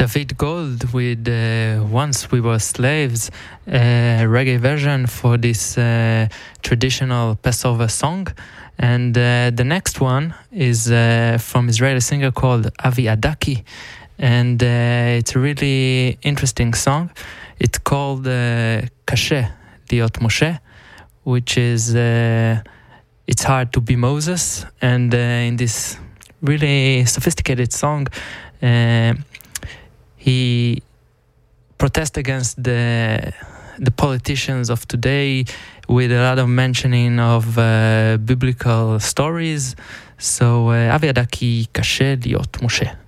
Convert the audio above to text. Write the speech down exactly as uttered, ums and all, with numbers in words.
David Gold with uh, Once We Were Slaves, a reggae version for this uh, traditional Passover song. And uh, the next one is uh, from Israeli singer called Avi Adaki. And uh, it's a really interesting song. It's called uh, Kashe Liot Moshe, which is uh, it's hard to be Moses. And uh, in this really sophisticated song, uh, he protests against the the politicians of today with a lot of mentioning of uh, biblical stories. So uh, Avi Adaki, Kashe Liot Moshe.